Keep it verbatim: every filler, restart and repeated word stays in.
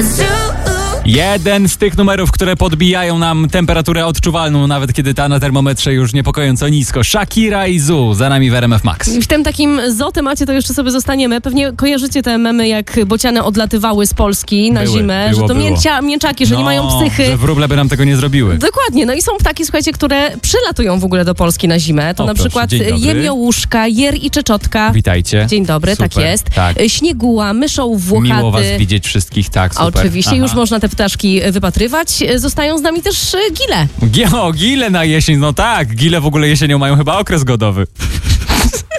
Jeden z tych numerów, które podbijają nam temperaturę odczuwalną, nawet kiedy ta na termometrze już niepokojąco nisko. Shakira i Zoo, za nami w R M F Max. W tym takim zoo temacie to jeszcze sobie zostaniemy. Pewnie kojarzycie te memy, jak bociany odlatywały z Polski na Były, zimę, było, że to było. mięcia, mięczaki, że no, nie mają psychy. Że wróble by nam tego nie zrobiły. Dokładnie, no i są ptaki, słuchajcie, które przylatują w ogóle do Polski na zimę. To O, na proszę, przykład dzień dobry. jemiołuszka, jer i czeczotka. Witajcie. Dzień dobry, Super, tak jest. tak. Śnieguła, myszoł włochaty. Miło was widzieć wszystkich, tak, super. Oczywiście, Aha. już można te ptaszki wypatrywać. Zostają z nami też gile. G- o, gile na jesień, no tak. Gile w ogóle jesienią mają chyba okres godowy.